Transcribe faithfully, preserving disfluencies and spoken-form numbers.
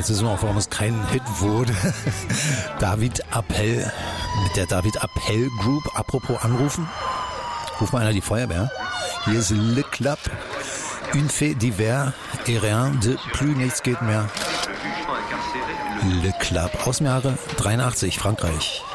jetzt wissen wir auch, warum es kein Hit wurde. David Appel mit der David Appel Group. Apropos anrufen. Ruf mal einer die Feuerwehr. Hier ist Le Club. Une fait divers et rien de plus, nichts geht mehr. Le Club aus dem Jahre dreiundachtzig, Frankreich.